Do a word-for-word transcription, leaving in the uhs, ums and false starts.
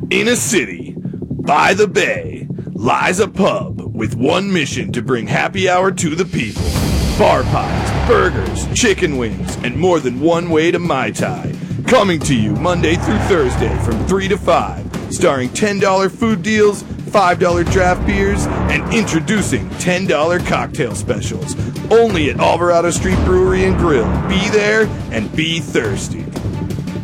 In a city, by the bay, lies a pub with one mission to bring happy hour to the people. Bar pies, burgers, chicken wings, and more than one way to Mai Tai. Coming to you Monday through Thursday from three to five, starring ten dollar food deals, five dollar draft beers, and introducing ten dollar cocktail specials. Only at Alvarado Street Brewery and Grill. Be there and be thirsty.